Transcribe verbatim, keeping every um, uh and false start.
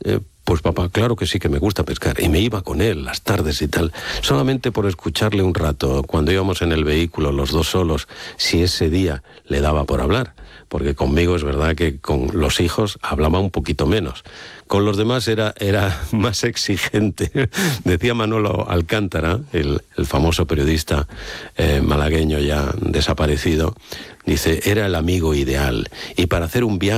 Eh, Pues papá, claro que sí que me gusta pescar. Y me iba con él las tardes y tal, solamente por escucharle un rato, cuando íbamos en el vehículo los dos solos, si ese día le daba por hablar. Porque conmigo es verdad que con los hijos hablaba un poquito menos. Con los demás era, era más exigente. Decía Manolo Alcántara, el, el famoso periodista eh, malagueño ya desaparecido, dice, era el amigo ideal. Y para hacer un viaje